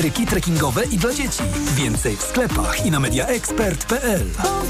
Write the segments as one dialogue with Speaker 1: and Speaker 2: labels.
Speaker 1: Tryki trekkingowe i dla dzieci. Więcej w sklepach i na mediaexpert.pl.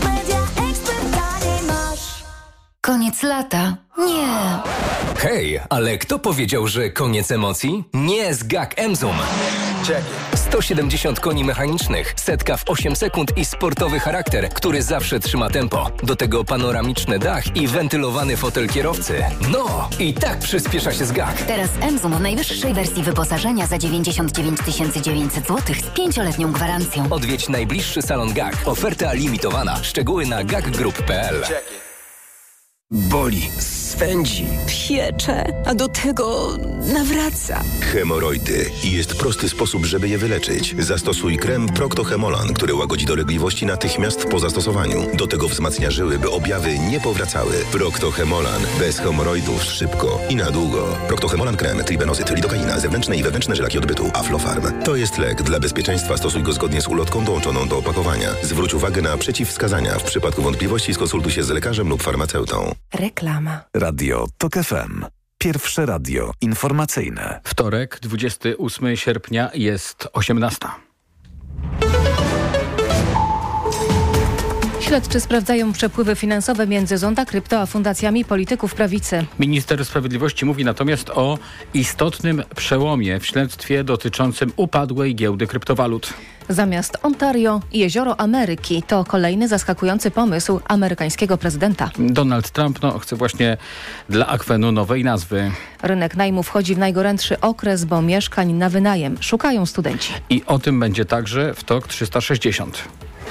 Speaker 2: Koniec lata? Nie.
Speaker 3: Hej, ale kto powiedział, że koniec emocji? Nie z GAC Emzum. 170 koni mechanicznych, setka w 8 sekund i sportowy charakter, który zawsze trzyma tempo. Do tego panoramiczny dach i wentylowany fotel kierowcy. No, i tak przyspiesza się z GAC.
Speaker 2: Teraz Emzum w najwyższej wersji wyposażenia za 99 900 zł z 5-letnią gwarancją.
Speaker 3: Odwiedź najbliższy salon GAC. Oferta limitowana. Szczegóły na gacgroup.pl.
Speaker 4: Boli, swędzi,
Speaker 5: piecze, a do tego nawraca.
Speaker 6: Hemoroidy. I jest prosty sposób, żeby je wyleczyć. Zastosuj krem Procto-Hemolan, który łagodzi dolegliwości natychmiast po zastosowaniu. Do tego wzmacnia żyły, by objawy nie powracały. Procto-Hemolan. Bez hemoroidów szybko i na długo. Procto-Hemolan krem, tribenozyt, lidokaina, zewnętrzne i wewnętrzne żelaki odbytu, Aflofarm. To jest lek. Dla bezpieczeństwa stosuj go zgodnie z ulotką dołączoną do opakowania. Zwróć uwagę na przeciwwskazania. W przypadku wątpliwości skonsultuj się z lekarzem lub farmaceutą.
Speaker 5: Reklama.
Speaker 7: Radio TOK FM. Pierwsze radio informacyjne.
Speaker 8: Wtorek, 28 sierpnia, jest 18.
Speaker 9: Śledczy sprawdzają przepływy finansowe między Zonda Krypto a fundacjami polityków prawicy.
Speaker 8: Minister Sprawiedliwości mówi natomiast o istotnym przełomie w śledztwie dotyczącym upadłej giełdy kryptowalut.
Speaker 9: Zamiast Ontario i Jezioro Ameryki to kolejny zaskakujący pomysł amerykańskiego prezydenta.
Speaker 8: Donald Trump chce właśnie dla akwenu nowej nazwy.
Speaker 9: Rynek najmu wchodzi w najgorętszy okres, bo mieszkań na wynajem szukają studenci.
Speaker 8: I o tym będzie także w TOK 360.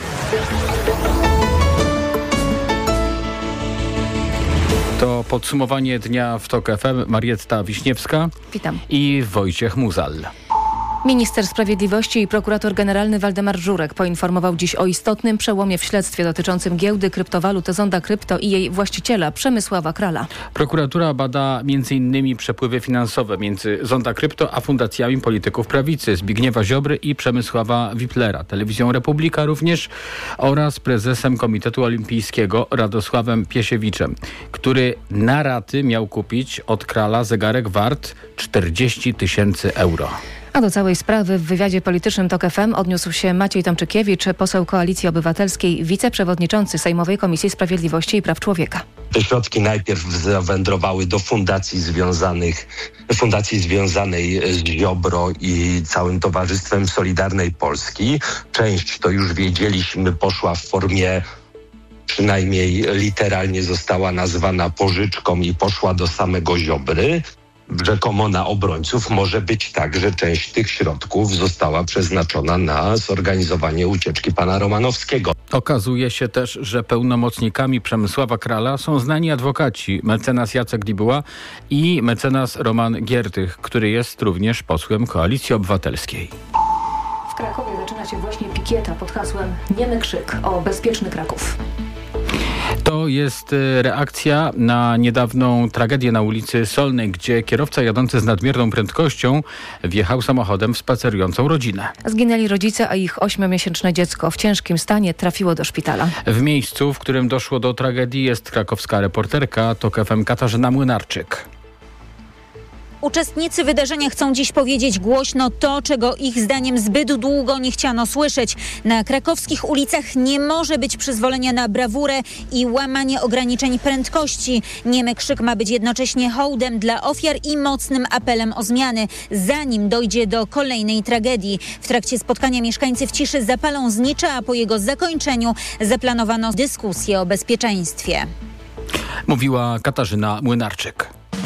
Speaker 8: To podsumowanie dnia w TOK FM. Marietta Wiśniewska.
Speaker 9: Witam.
Speaker 8: I Wojciech Muzal.
Speaker 9: Minister Sprawiedliwości i prokurator generalny Waldemar Żurek poinformował dziś o istotnym przełomie w śledztwie dotyczącym giełdy kryptowalut Zonda Krypto i jej właściciela Przemysława Krala.
Speaker 8: Prokuratura bada m.in. przepływy finansowe między Zonda Krypto a fundacjami polityków prawicy Zbigniewa Ziobry i Przemysława Wiplera, Telewizją Republika również oraz prezesem Komitetu Olimpijskiego Radosławem Piesiewiczem, który na raty miał kupić od Krala zegarek wart 40 000 euro.
Speaker 9: A do całej sprawy w wywiadzie politycznym TOK FM odniósł się Maciej Tomczykiewicz, poseł Koalicji Obywatelskiej, wiceprzewodniczący Sejmowej Komisji Sprawiedliwości i Praw Człowieka.
Speaker 10: Te środki najpierw zawędrowały do fundacji związanej z Ziobro i całym Towarzystwem Solidarnej Polski. Część, to już wiedzieliśmy, poszła w formie, przynajmniej literalnie została nazwana pożyczką i poszła do samego Ziobry. Rzekomo na obrońców. Może być tak, że część tych środków została przeznaczona na zorganizowanie ucieczki pana Romanowskiego.
Speaker 8: Okazuje się też, że pełnomocnikami Przemysława Krala są znani adwokaci mecenas Jacek Dibuła i mecenas Roman Giertych, który jest również posłem Koalicji Obywatelskiej.
Speaker 9: W Krakowie zaczyna się właśnie pikieta pod hasłem Niemy krzyk o bezpieczny Kraków.
Speaker 8: To jest reakcja na niedawną tragedię na ulicy Solnej, gdzie kierowca jadący z nadmierną prędkością wjechał samochodem w spacerującą rodzinę.
Speaker 9: Zginęli rodzice, a ich 8-miesięczne dziecko w ciężkim stanie trafiło do szpitala.
Speaker 8: W miejscu, w którym doszło do tragedii, jest krakowska reporterka TOK FM Katarzyna Młynarczyk.
Speaker 11: Uczestnicy wydarzenia chcą dziś powiedzieć głośno to, czego ich zdaniem zbyt długo nie chciano słyszeć. Na krakowskich ulicach nie może być przyzwolenia na brawurę i łamanie ograniczeń prędkości. Niemy krzyk ma być jednocześnie hołdem dla ofiar i mocnym apelem o zmiany, zanim dojdzie do kolejnej tragedii. W trakcie spotkania mieszkańcy w ciszy zapalą znicza, a po jego zakończeniu zaplanowano dyskusję o bezpieczeństwie.
Speaker 8: Mówiła Katarzyna Młynarczyk.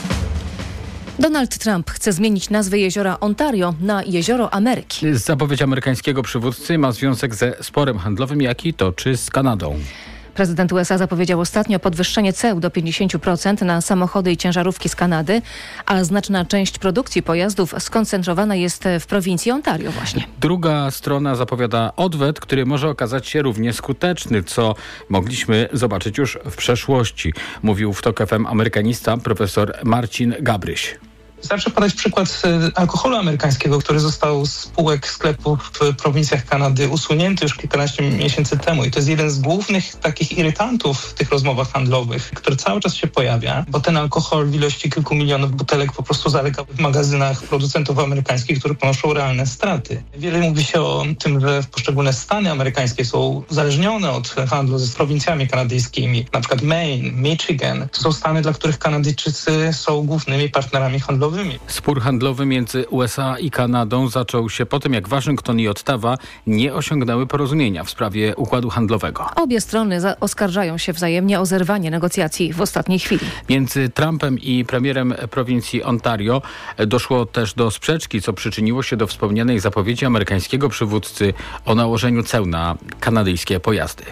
Speaker 9: Donald Trump chce zmienić nazwę jeziora Ontario na Jezioro Ameryki.
Speaker 8: Zapowiedź amerykańskiego przywódcy ma związek ze sporem handlowym, jaki toczy z Kanadą.
Speaker 9: Prezydent USA zapowiedział ostatnio podwyższenie ceł do 50% na samochody i ciężarówki z Kanady, a znaczna część produkcji pojazdów skoncentrowana jest w prowincji Ontario właśnie.
Speaker 8: Druga strona zapowiada odwet, który może okazać się równie skuteczny, co mogliśmy zobaczyć już w przeszłości, mówił w TOK FM amerykanista profesor Marcin Gabryś.
Speaker 12: Wystarczy podać przykład alkoholu amerykańskiego, który został z półek sklepów w prowincjach Kanady usunięty już kilkanaście miesięcy temu. I to jest jeden z głównych takich irytantów w tych rozmowach handlowych, który cały czas się pojawia, bo ten alkohol w ilości kilku milionów butelek po prostu zalega w magazynach producentów amerykańskich, które ponoszą realne straty. Wiele mówi się o tym, że poszczególne stany amerykańskie są uzależnione od handlu ze prowincjami kanadyjskimi, na przykład Maine, Michigan. To są stany, dla których Kanadyjczycy są głównymi partnerami handlowymi.
Speaker 8: Spór handlowy między USA i Kanadą zaczął się po tym, jak Waszyngton i Ottawa nie osiągnęły porozumienia w sprawie układu handlowego.
Speaker 9: Obie strony oskarżają się wzajemnie o zerwanie negocjacji w ostatniej chwili.
Speaker 8: Między Trumpem i premierem prowincji Ontario doszło też do sprzeczki, co przyczyniło się do wspomnianej zapowiedzi amerykańskiego przywódcy o nałożeniu ceł na kanadyjskie pojazdy.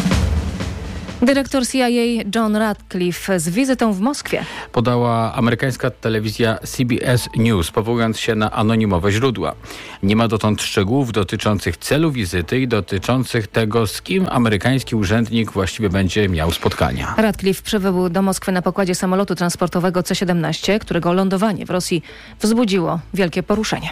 Speaker 9: Dyrektor CIA John Ratcliffe z wizytą w Moskwie.
Speaker 8: Podała amerykańska telewizja CBS News, powołując się na anonimowe źródła. Nie ma dotąd szczegółów dotyczących celu wizyty i dotyczących tego, z kim amerykański urzędnik właściwie będzie miał spotkania.
Speaker 9: Ratcliffe przybył do Moskwy na pokładzie samolotu transportowego C-17, którego lądowanie w Rosji wzbudziło wielkie poruszenie.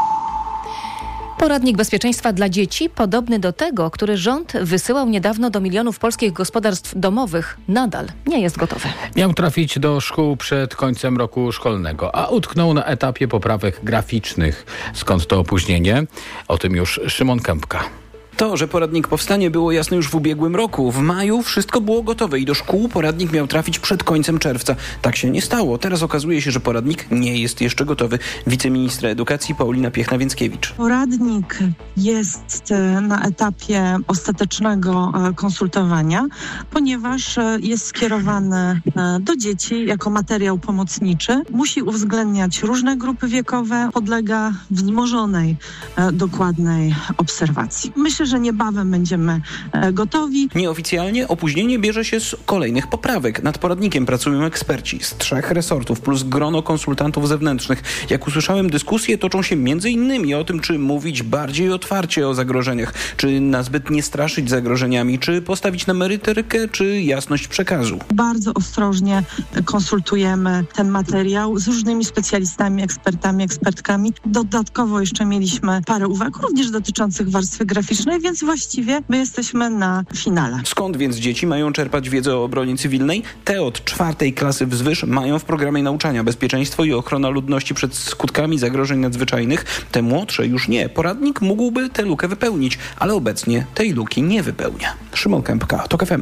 Speaker 9: Poradnik bezpieczeństwa dla dzieci, podobny do tego, który rząd wysyłał niedawno do milionów polskich gospodarstw domowych, nadal nie jest gotowy.
Speaker 8: Miał trafić do szkół przed końcem roku szkolnego, a utknął na etapie poprawek graficznych. Skąd to opóźnienie? O tym już Szymon Kępka.
Speaker 13: To, że poradnik powstanie, było jasne już w ubiegłym roku. W maju wszystko było gotowe i do szkół poradnik miał trafić przed końcem czerwca. Tak się nie stało. Teraz okazuje się, że poradnik nie jest jeszcze gotowy. Wiceministra edukacji Paulina Piechna-Więckiewicz.
Speaker 14: Poradnik jest na etapie ostatecznego konsultowania, ponieważ jest skierowany do dzieci jako materiał pomocniczy. Musi uwzględniać różne grupy wiekowe, podlega wzmożonej, dokładnej obserwacji. Myślę, że niebawem będziemy gotowi.
Speaker 13: Nieoficjalnie opóźnienie bierze się z kolejnych poprawek. Nad poradnikiem pracują eksperci z 3 resortów plus grono konsultantów zewnętrznych. Jak usłyszałem, dyskusje toczą się m.in. o tym, czy mówić bardziej otwarcie o zagrożeniach, czy nazbyt nie straszyć zagrożeniami, czy postawić na merytorykę, czy jasność przekazu.
Speaker 14: Bardzo ostrożnie konsultujemy ten materiał z różnymi specjalistami, ekspertami, ekspertkami. Dodatkowo jeszcze mieliśmy parę uwag, również dotyczących warstwy graficznej, więc właściwie my jesteśmy na finale.
Speaker 13: Skąd więc dzieci mają czerpać wiedzę o obronie cywilnej? Te od 4. klasy wzwyż mają w programie nauczania bezpieczeństwo i ochrona ludności przed skutkami zagrożeń nadzwyczajnych. Te młodsze już nie. Poradnik mógłby tę lukę wypełnić, ale obecnie tej luki nie wypełnia. Szymon Kępka, TOK FM.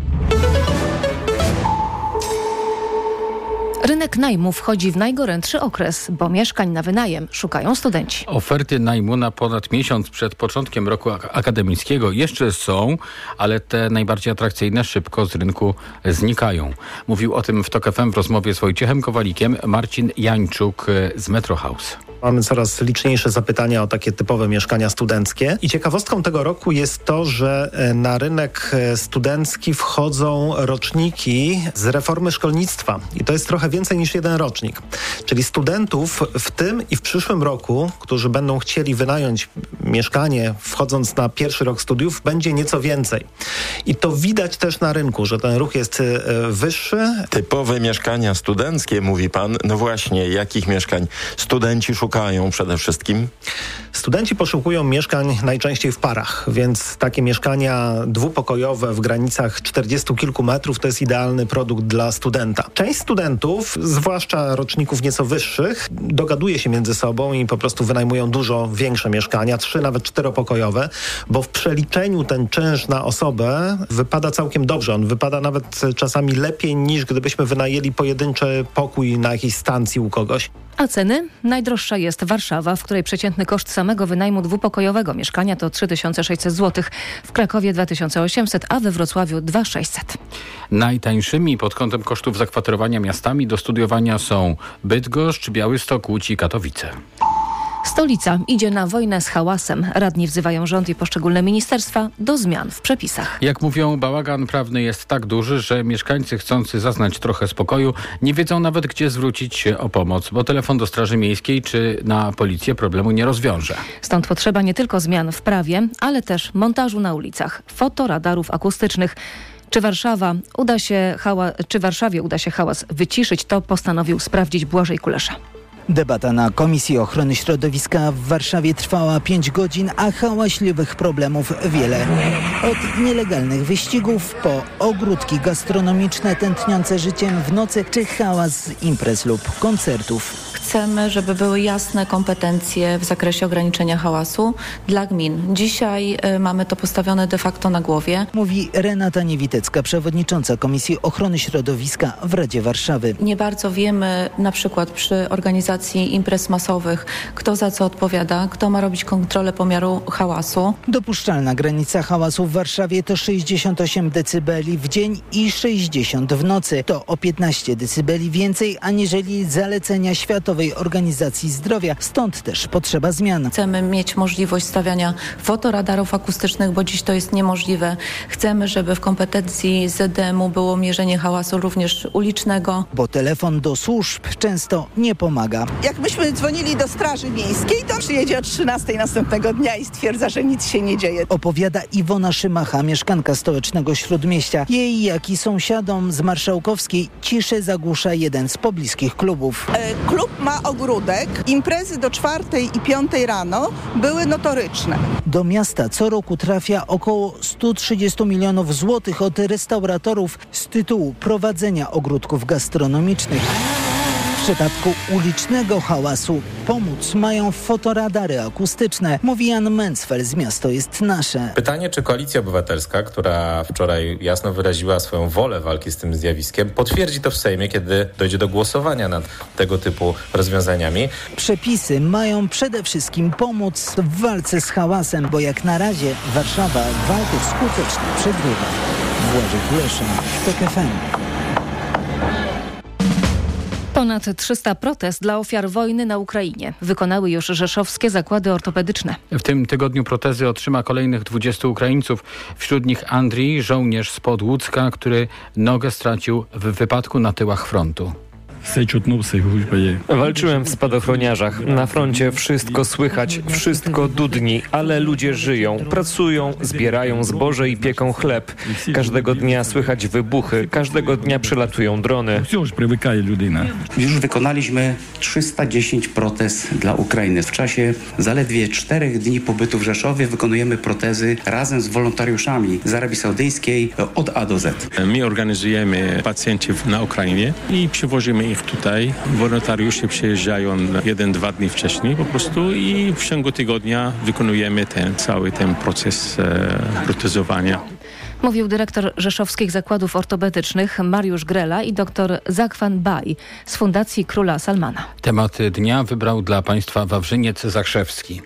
Speaker 9: Rynek najmu wchodzi w najgorętszy okres, bo mieszkań na wynajem szukają studenci.
Speaker 8: Oferty najmu na ponad miesiąc przed początkiem roku akademickiego jeszcze są, ale te najbardziej atrakcyjne szybko z rynku znikają. Mówił o tym w TOK FM w rozmowie z Wojciechem Kowalikiem Marcin Jańczuk z Metro House.
Speaker 15: Mamy coraz liczniejsze zapytania o takie typowe mieszkania studenckie. I ciekawostką tego roku jest to, że na rynek studencki wchodzą roczniki z reformy szkolnictwa. I to jest trochę więcej niż jeden rocznik. Czyli studentów w tym i w przyszłym roku, którzy będą chcieli wynająć mieszkanie wchodząc na pierwszy rok studiów, będzie nieco więcej. I to widać też na rynku, że ten ruch jest wyższy.
Speaker 16: Typowe mieszkania studenckie, mówi pan. No właśnie, jakich mieszkań studenci szukają przede wszystkim?
Speaker 15: Studenci poszukują mieszkań najczęściej w parach, więc takie mieszkania dwupokojowe w granicach 40 kilku metrów to jest idealny produkt dla studenta. Część studentów, zwłaszcza roczników nieco wyższych, dogaduje się między sobą i po prostu wynajmują dużo większe mieszkania, 3, nawet 4-pokojowe, bo w przeliczeniu ten czynsz na osobę wypada całkiem dobrze. On wypada nawet czasami lepiej niż gdybyśmy wynajęli pojedynczy pokój na jakiejś stacji u kogoś.
Speaker 9: A ceny? Najdroższa jest Warszawa, w której przeciętny koszt samego wynajmu dwupokojowego mieszkania to 3600 zł, w Krakowie 2800, a we Wrocławiu 2600.
Speaker 8: Najtańszymi pod kątem kosztów zakwaterowania miastami do studiowania są Bydgoszcz, Białystok, Łódź i Katowice.
Speaker 9: Stolica idzie na wojnę z hałasem. Radni wzywają rząd i poszczególne ministerstwa do zmian w przepisach.
Speaker 8: Jak mówią, bałagan prawny jest tak duży, że mieszkańcy chcący zaznać trochę spokoju nie wiedzą nawet, gdzie zwrócić się o pomoc, bo telefon do Straży Miejskiej czy na policję problemu nie rozwiąże.
Speaker 9: Stąd potrzeba nie tylko zmian w prawie, ale też montażu na ulicach, fotoradarów akustycznych. Czy Warszawie uda się hałas wyciszyć, to postanowił sprawdzić Błażej Kulesza.
Speaker 17: Debata na Komisji Ochrony Środowiska w Warszawie trwała 5 godzin, a hałaśliwych problemów wiele. Od nielegalnych wyścigów po ogródki gastronomiczne tętniące życiem w nocy, czy hałas z imprez lub koncertów.
Speaker 18: Chcemy, żeby były jasne kompetencje w zakresie ograniczenia hałasu dla gmin. Dzisiaj mamy to postawione de facto na głowie.
Speaker 17: Mówi Renata Niewitecka, przewodnicząca Komisji Ochrony Środowiska w Radzie Warszawy.
Speaker 18: Nie bardzo wiemy, na przykład przy organizacji imprez masowych, kto za co odpowiada, kto ma robić kontrolę pomiaru hałasu.
Speaker 17: Dopuszczalna granica hałasu w Warszawie to 68 decybeli w dzień i 60 w nocy. To o 15 decybeli więcej aniżeli zalecenia Światowej Organizacji Zdrowia. Stąd też potrzeba zmian.
Speaker 18: Chcemy mieć możliwość stawiania fotoradarów akustycznych, bo dziś to jest niemożliwe. Chcemy, żeby w kompetencji ZDM-u było mierzenie hałasu również ulicznego.
Speaker 17: Bo telefon do służb często nie pomaga.
Speaker 19: Jak myśmy dzwonili do Straży Miejskiej, to przyjedzie o 13 następnego dnia i stwierdza, że nic się nie dzieje.
Speaker 17: Opowiada Iwona Szymacha, mieszkanka stołecznego Śródmieścia. Jej, jak i sąsiadom z Marszałkowskiej ciszę zagłusza jeden z pobliskich klubów.
Speaker 19: Klub ma ogródek. Imprezy do 4 i 5 rano były notoryczne.
Speaker 17: Do miasta co roku trafia około 130 milionów złotych od restauratorów z tytułu prowadzenia ogródków gastronomicznych. W przypadku ulicznego hałasu pomóc mają fotoradary akustyczne, mówi Jan Mencfel z Miasto jest Nasze.
Speaker 20: Pytanie, czy Koalicja Obywatelska, która wczoraj jasno wyraziła swoją wolę walki z tym zjawiskiem, potwierdzi to w Sejmie, kiedy dojdzie do głosowania nad tego typu rozwiązaniami. Przepisy mają przede wszystkim pomóc w walce z hałasem, bo jak na razie Warszawa walkę skutecznie przegrywa. Włodzimierz Lesza, TOK FM.
Speaker 9: Ponad 300 protez dla ofiar wojny na Ukrainie wykonały już rzeszowskie zakłady ortopedyczne.
Speaker 8: W tym tygodniu protezy otrzyma kolejnych 20 Ukraińców. Wśród nich Andrii, żołnierz spod Łódzka, który nogę stracił w wypadku na tyłach frontu.
Speaker 21: Walczyłem w spadochroniarzach. Na froncie wszystko słychać, wszystko dudni, ale ludzie żyją, pracują, zbierają zboże i pieką chleb. Każdego dnia słychać wybuchy, każdego dnia przylatują drony.
Speaker 22: Już wykonaliśmy 310 protez dla Ukrainy. W czasie zaledwie 4 dni pobytu w Rzeszowie wykonujemy protezy razem z wolontariuszami z Arabii Saudyjskiej od A do Z.
Speaker 23: My organizujemy pacjentów na Ukrainie i przywozimy ich tutaj. Wolontariusze przyjeżdżają 1-2 dni wcześniej po prostu i w ciągu tygodnia wykonujemy cały ten proces protezowania.
Speaker 9: Mówił dyrektor Rzeszowskich Zakładów Ortopedycznych Mariusz Grela i dr Zakwan Baj z Fundacji Króla Salmana.
Speaker 8: Temat dnia wybrał dla Państwa Wawrzyniec Zakrzewski.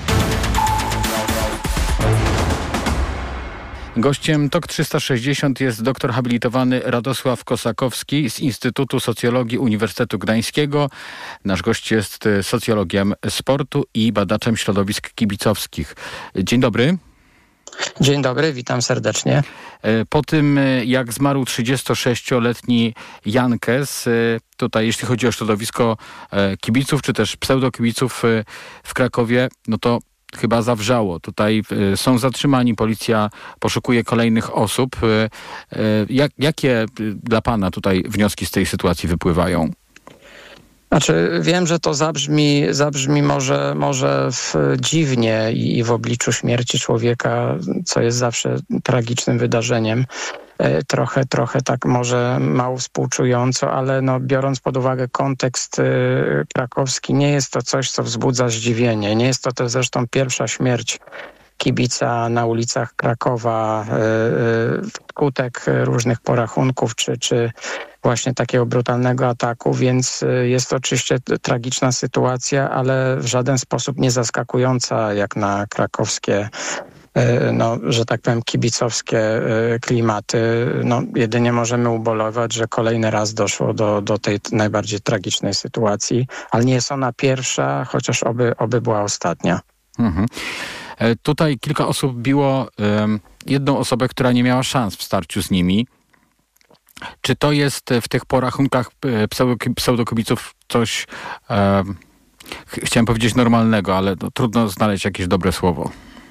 Speaker 8: Gościem TOK 360 jest doktor habilitowany Radosław Kosakowski z Instytutu Socjologii Uniwersytetu Gdańskiego. Nasz gość jest socjologiem sportu i badaczem środowisk kibicowskich. Dzień dobry.
Speaker 24: Dzień dobry, witam serdecznie.
Speaker 8: Po tym, jak zmarł 36-letni Jankes, tutaj jeśli chodzi o środowisko kibiców, czy też pseudokibiców w Krakowie, no to chyba zawrzało. Tutaj są zatrzymani, policja poszukuje kolejnych osób. Jakie dla pana tutaj wnioski z tej sytuacji wypływają?
Speaker 24: Znaczy, wiem, że to zabrzmi może dziwnie i w obliczu śmierci człowieka, co jest zawsze tragicznym wydarzeniem. Trochę tak może mało współczująco, ale no, biorąc pod uwagę kontekst krakowski, nie jest to coś, co wzbudza zdziwienie. Nie jest to zresztą pierwsza śmierć kibica na ulicach Krakowa wskutek różnych porachunków czy właśnie takiego brutalnego ataku, więc jest to oczywiście tragiczna sytuacja, ale w żaden sposób nie zaskakująca jak na krakowskie, no, że tak powiem, kibicowskie klimaty. No, jedynie możemy ubolewać, że kolejny raz doszło do tej najbardziej tragicznej sytuacji, ale nie jest ona pierwsza, chociaż oby była ostatnia.
Speaker 8: Mhm. Tutaj kilka osób biło jedną osobę, która nie miała szans w starciu z nimi. Czy to jest w tych porachunkach pseudokibiców coś, chciałem powiedzieć normalnego, ale trudno znaleźć jakieś dobre słowo?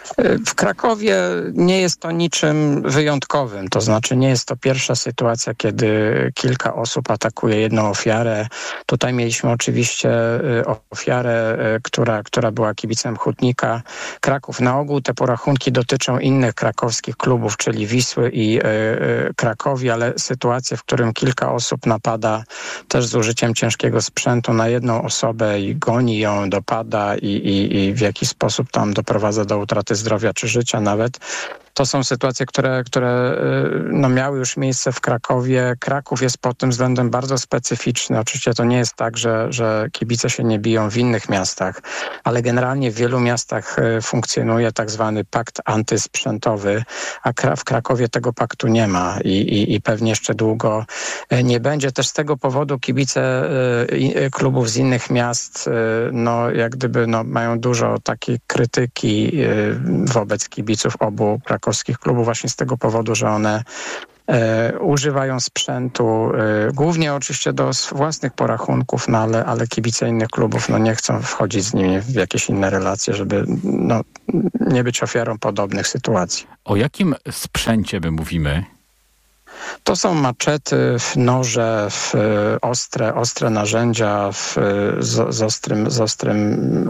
Speaker 24: W Krakowie nie jest to niczym wyjątkowym, to znaczy nie jest to pierwsza sytuacja, kiedy kilka osób atakuje jedną ofiarę. Tutaj mieliśmy oczywiście ofiarę, która była kibicem Hutnika. Kraków. Na ogół te porachunki dotyczą innych krakowskich klubów, czyli Wisły i Krakowi, ale sytuacje, w którym kilka osób napada też z użyciem ciężkiego sprzętu na jedną osobę i goni ją, dopada i w jakiś sposób tam doprowadza do utraty zdrowia czy życia nawet. To są sytuacje, które miały już miejsce w Krakowie. Kraków jest pod tym względem bardzo specyficzny. Oczywiście to nie jest tak, że kibice się nie biją w innych miastach, ale generalnie w wielu miastach funkcjonuje tak zwany pakt antysprzętowy, a w Krakowie tego paktu nie ma i pewnie jeszcze długo nie będzie. Też z tego powodu kibice klubów z innych miast mają dużo takiej krytyki wobec kibiców obu krakowskich klubów właśnie z tego powodu, że one używają sprzętu, głównie oczywiście do własnych porachunków, ale kibice innych klubów nie chcą wchodzić z nimi w jakieś inne relacje, żeby nie być ofiarą podobnych sytuacji.
Speaker 8: O jakim sprzęcie my mówimy?
Speaker 24: To są maczety, noże, ostre narzędzia z ostrym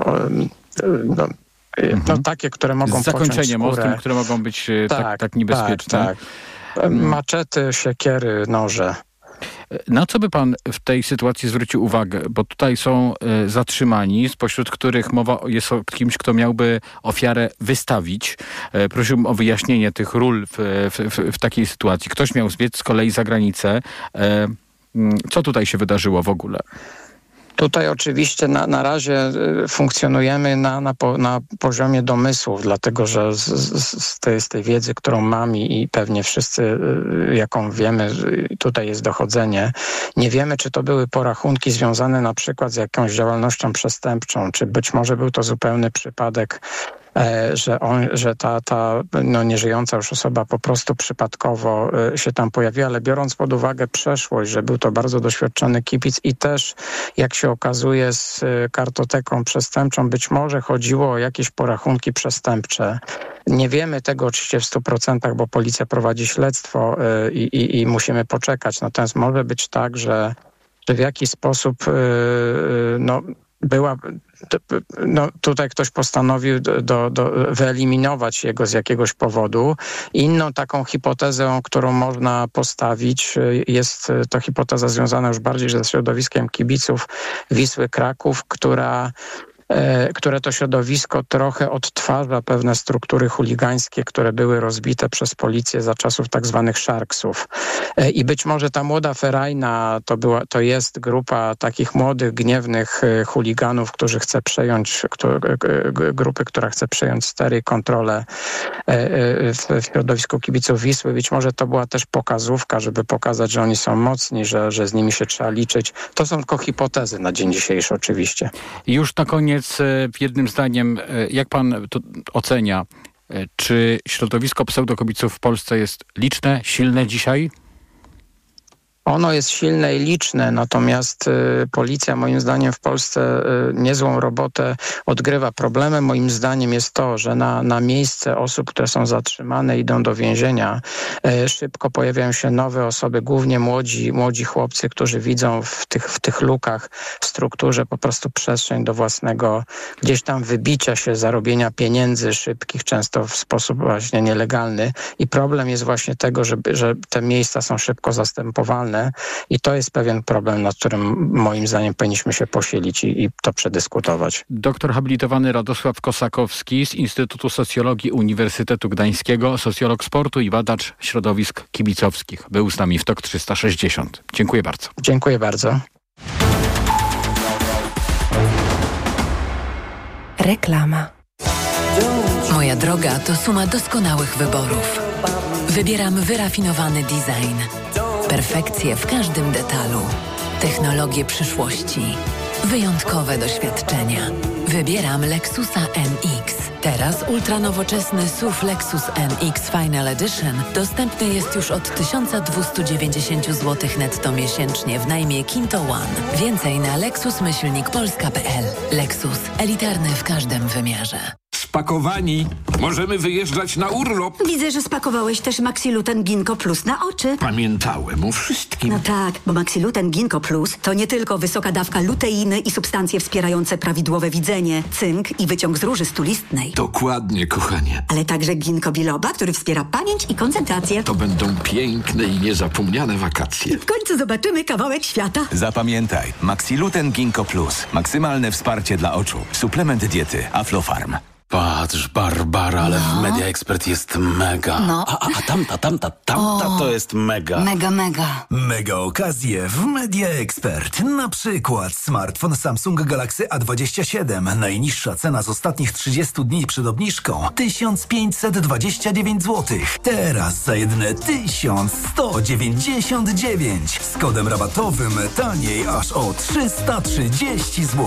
Speaker 24: takie, które mogą pociąć skórę. Z zakończeniem ostrym, które mogą być tak niebezpieczne. Tak. Maczety, siekiery, noże.
Speaker 8: Na co by pan w tej sytuacji zwrócił uwagę? Bo tutaj są zatrzymani, spośród których mowa jest o kimś, kto miałby ofiarę wystawić. Prosiłbym o wyjaśnienie tych ról w takiej sytuacji. Ktoś miał zbiec z kolei za granicę. Co tutaj się wydarzyło w ogóle?
Speaker 24: Tutaj oczywiście na razie funkcjonujemy na poziomie domysłów, dlatego że z tej wiedzy, którą mam i pewnie wszyscy, jaką wiemy, tutaj jest dochodzenie. Nie wiemy, czy to były porachunki związane na przykład z jakąś działalnością przestępczą, czy być może był to zupełny przypadek, że ta nieżyjąca już osoba po prostu przypadkowo się tam pojawiła, ale biorąc pod uwagę przeszłość, że był to bardzo doświadczony kibic i też, jak się okazuje, z kartoteką przestępczą, być może chodziło o jakieś porachunki przestępcze. Nie wiemy tego oczywiście w 100%, bo policja prowadzi śledztwo i musimy poczekać. Natomiast może być tak, że w jakiś sposób tutaj ktoś postanowił wyeliminować jego z jakiegoś powodu. Inną taką hipotezą, którą można postawić, jest to hipoteza związana już bardziej ze środowiskiem kibiców Wisły Kraków, które to środowisko trochę odtwarza pewne struktury chuligańskie, które były rozbite przez policję za czasów tak zwanych Sharksów. I być może ta Młoda Ferajna to jest grupa takich młodych, gniewnych chuliganów, która chce przejąć stery i kontrolę w środowisku kibiców Wisły. Być może to była też pokazówka, żeby pokazać, że oni są mocni, że z nimi się trzeba liczyć. To są tylko hipotezy na dzień dzisiejszy oczywiście.
Speaker 8: I już na koniec jednym zdaniem, jak pan to ocenia, czy środowisko pseudokibiców w Polsce jest liczne, silne dzisiaj?
Speaker 24: Ono jest silne i liczne, natomiast policja moim zdaniem w Polsce niezłą robotę odgrywa. Problemem moim zdaniem jest to, że na miejsce osób, które są zatrzymane, idą do więzienia, szybko pojawiają się nowe osoby, głównie młodzi chłopcy, którzy widzą w tych lukach w strukturze po prostu przestrzeń do własnego gdzieś tam wybicia się, zarobienia pieniędzy szybkich, często w sposób właśnie nielegalny. I problem jest właśnie tego, że te miejsca są szybko zastępowane. I to jest pewien problem, nad którym moim zdaniem powinniśmy się posilić i to przedyskutować.
Speaker 8: Doktor habilitowany Radosław Kosakowski z Instytutu Socjologii Uniwersytetu Gdańskiego, socjolog sportu i badacz środowisk kibicowskich. Był z nami w TOK 360. Dziękuję bardzo.
Speaker 24: Dziękuję bardzo.
Speaker 5: Reklama. Moja droga to suma doskonałych wyborów. Wybieram wyrafinowany design. Perfekcję w każdym detalu. Technologie przyszłości. Wyjątkowe doświadczenia. Wybieram Lexusa NX. Teraz ultranowoczesny SUV Lexus NX Final Edition dostępny jest już od 1290 zł netto miesięcznie w najmie Kinto One. Więcej na lexus-polska.pl. Lexus. Elitarny w każdym wymiarze.
Speaker 1: spakowani. Możemy wyjeżdżać na urlop.
Speaker 2: Widzę, że spakowałeś też Maxiluten Ginkgo Plus na oczy.
Speaker 1: Pamiętałem o wszystkim.
Speaker 2: No tak, bo Maxiluten Ginkgo Plus to nie tylko wysoka dawka luteiny i substancje wspierające prawidłowe widzenie, cynk i wyciąg z róży stulistnej.
Speaker 1: Dokładnie, kochanie.
Speaker 2: Ale także ginkgo biloba, który wspiera pamięć i koncentrację.
Speaker 1: To będą piękne i niezapomniane wakacje.
Speaker 2: W końcu zobaczymy kawałek świata.
Speaker 3: Zapamiętaj, Maxiluten Ginkgo Plus. Maksymalne wsparcie dla oczu. Suplement diety Aflofarm.
Speaker 4: Patrz, Barbara, ale w Media Expert jest mega.
Speaker 2: No.
Speaker 4: A tamta to jest mega.
Speaker 2: Mega.
Speaker 25: Mega okazje w Media Expert. Na przykład smartfon Samsung Galaxy A27. Najniższa cena z ostatnich 30 dni przed obniżką 1529 zł. Teraz za jedyne 1199. Z kodem rabatowym taniej aż o 330 zł.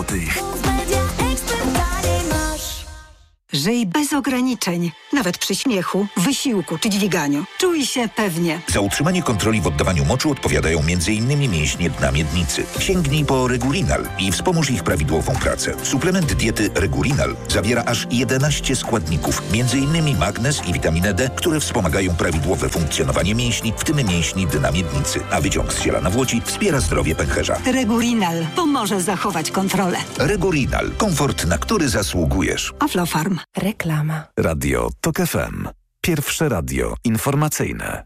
Speaker 2: Żyj bez ograniczeń, nawet przy śmiechu, wysiłku czy dźwiganiu. Czuj się pewnie.
Speaker 26: Za utrzymanie kontroli w oddawaniu moczu odpowiadają m.in. mięśnie dna miednicy. Sięgnij po Regulinal i wspomóż ich prawidłową pracę. Suplement diety Regulinal zawiera aż 11 składników, m.in. magnez i witaminę D, które wspomagają prawidłowe funkcjonowanie mięśni, w tym mięśni dna miednicy. A wyciąg z ziela nawłoci wspiera zdrowie pęcherza.
Speaker 2: Regulinal pomoże zachować kontrolę.
Speaker 26: Regulinal. Komfort, na który zasługujesz.
Speaker 2: Aflofarm.
Speaker 5: Reklama.
Speaker 7: Radio TOK FM. Pierwsze radio informacyjne.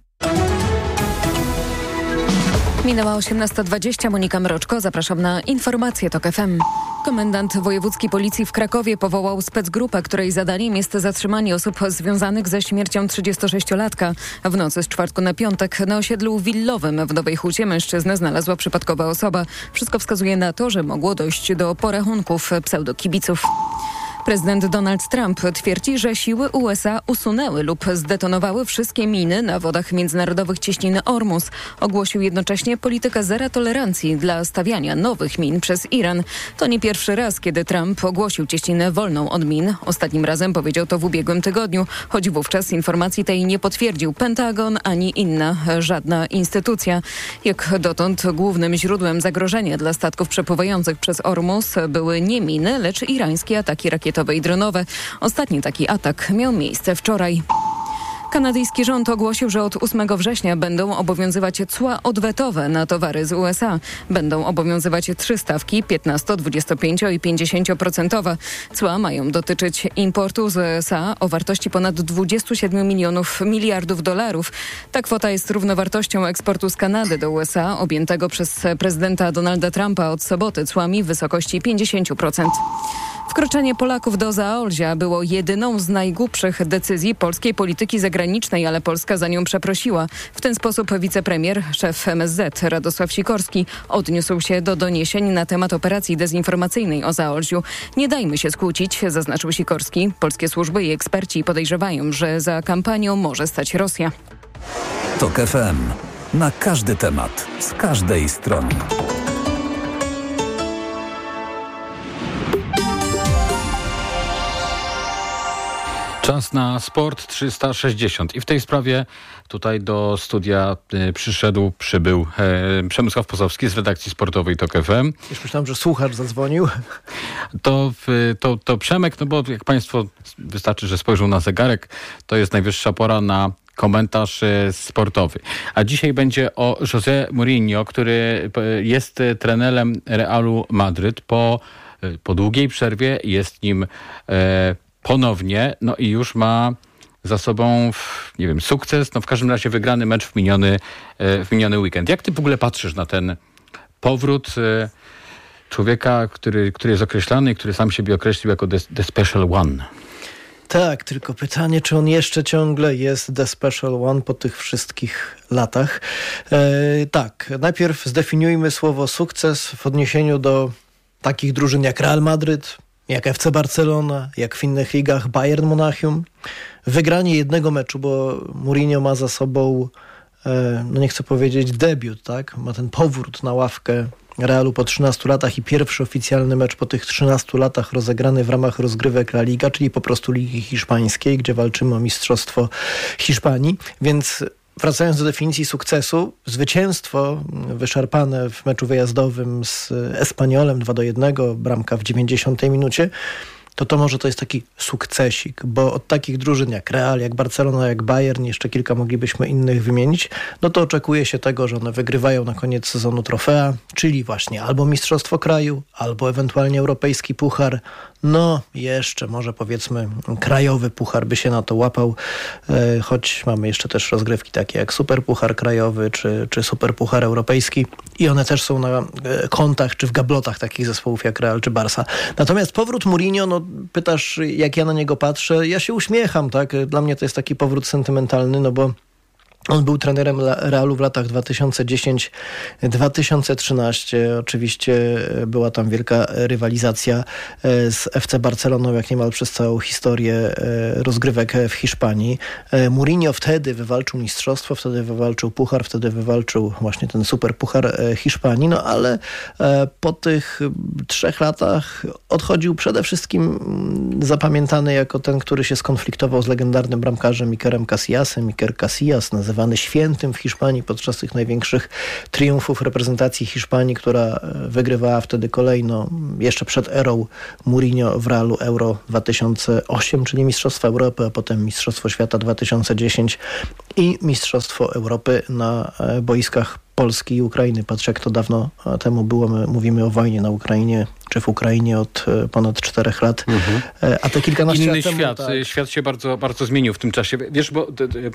Speaker 5: Minęła 18:20. Monika Mroczko. Zapraszam na informacje TOK FM. Komendant wojewódzki policji w Krakowie powołał specgrupę, której zadaniem jest zatrzymanie osób związanych ze śmiercią 36-latka. W nocy z czwartku na piątek na osiedlu willowym w Nowej Hucie mężczyznę znalazła przypadkowa osoba. Wszystko wskazuje na to, że mogło dojść do porachunków pseudokibiców. Prezydent Donald Trump twierdzi, że siły USA usunęły lub zdetonowały wszystkie miny na wodach międzynarodowych cieśniny Ormus. Ogłosił jednocześnie politykę zera tolerancji dla stawiania nowych min przez Iran. To nie pierwszy raz, kiedy Trump ogłosił cieśninę wolną od min. Ostatnim razem powiedział to w ubiegłym tygodniu, choć wówczas informacji tej nie potwierdził Pentagon ani inna żadna instytucja. Jak dotąd głównym źródłem zagrożenia dla statków przepływających przez Ormus były nie miny, lecz irańskie ataki rakietowe i dronowe. Ostatni taki atak miał miejsce wczoraj. Kanadyjski rząd ogłosił, że od 8 września będą obowiązywać cła odwetowe na towary z USA. Będą obowiązywać 3 stawki, 15, 25 i 50%. Cła mają dotyczyć importu z USA o wartości ponad 27 miliardów dolarów. Ta kwota jest równowartością eksportu z Kanady do USA, objętego przez prezydenta Donalda Trumpa od soboty cłami w wysokości 50%. Wkroczenie Polaków do Zaolzia było jedyną z najgłupszych decyzji polskiej polityki zagranicznej, ale Polska za nią przeprosiła. W ten sposób wicepremier, szef MSZ Radosław Sikorski odniósł się do doniesień na temat operacji dezinformacyjnej o Zaolziu. Nie dajmy się skłócić, zaznaczył Sikorski. Polskie służby i eksperci podejrzewają, że za kampanią może stać Rosja.
Speaker 7: TOK FM. Na każdy temat, z każdej strony.
Speaker 8: Czas na Sport 360 i w tej sprawie tutaj do studia przybył Przemysław Pozowski z redakcji sportowej TOK FM.
Speaker 15: Już myślałem, że słuchacz zadzwonił.
Speaker 8: To Przemek, no bo jak Państwo wystarczy, że spojrzą na zegarek, to jest najwyższa pora na komentarz sportowy. A dzisiaj będzie o José Mourinho, który jest trenerem Realu Madryt. Po długiej przerwie jest nim ponownie, no i już ma za sobą, nie wiem, sukces, no w każdym razie wygrany mecz w miniony weekend. Jak ty w ogóle patrzysz na ten powrót człowieka, który jest określany, który sam siebie określił jako the special one?
Speaker 15: Tak, tylko pytanie, czy on jeszcze ciągle jest the special one po tych wszystkich latach? Tak, najpierw zdefiniujmy słowo sukces w odniesieniu do takich drużyn jak Real Madryt, jak FC Barcelona, jak w innych ligach Bayern Monachium. Wygranie jednego meczu, bo Mourinho ma za sobą, no nie chcę powiedzieć debiut, tak? Ma ten powrót na ławkę Realu po 13 latach i pierwszy oficjalny mecz po tych 13 latach rozegrany w ramach rozgrywek La Liga, czyli po prostu Ligi Hiszpańskiej, gdzie walczymy o mistrzostwo Hiszpanii. Więc wracając do definicji sukcesu, zwycięstwo wyszarpane w meczu wyjazdowym z Espanyolem 2-1, bramka w 90 minucie, to może to jest taki sukcesik, bo od takich drużyn jak Real, jak Barcelona, jak Bayern, jeszcze kilka moglibyśmy innych wymienić, no to oczekuje się tego, że one wygrywają na koniec sezonu trofea, czyli właśnie albo Mistrzostwo Kraju, albo ewentualnie Europejski Puchar, no jeszcze może powiedzmy krajowy puchar by się na to łapał, choć mamy jeszcze też rozgrywki takie jak Superpuchar Krajowy czy Superpuchar Europejski i one też są na kontach czy w gablotach takich zespołów jak Real czy Barca. Natomiast powrót Mourinho, no pytasz jak ja na niego patrzę, ja się uśmiecham, tak? Dla mnie to jest taki powrót sentymentalny, no bo on był trenerem Realu w latach 2010-2013. Oczywiście była tam wielka rywalizacja z FC Barceloną, jak niemal przez całą historię rozgrywek w Hiszpanii. Mourinho wtedy wywalczył mistrzostwo, wtedy wywalczył puchar, wtedy wywalczył właśnie ten super puchar Hiszpanii, no ale po tych 3 latach odchodził przede wszystkim zapamiętany jako ten, który się skonfliktował z legendarnym bramkarzem Ikerem Casillasem. Iker Casillas, nazywany świętym w Hiszpanii podczas tych największych triumfów reprezentacji Hiszpanii, która wygrywała wtedy kolejno, jeszcze przed erą Mourinho w Realu Euro 2008, czyli Mistrzostwo Europy, a potem Mistrzostwo Świata 2010 i Mistrzostwo Europy na boiskach Polski i Ukrainy. Patrz, jak to dawno temu było. My mówimy o wojnie na Ukrainie, czy w Ukrainie od ponad 4 lat. A te kilkanaście lat temu...
Speaker 8: Świat się bardzo, bardzo zmienił w tym czasie. Wiesz, bo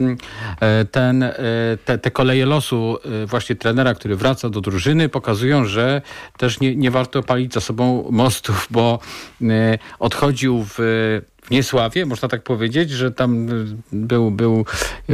Speaker 8: te koleje losu właśnie trenera, który wraca do drużyny, pokazują, że też nie warto palić za sobą mostów, bo odchodził w niesławie, można tak powiedzieć, że tam był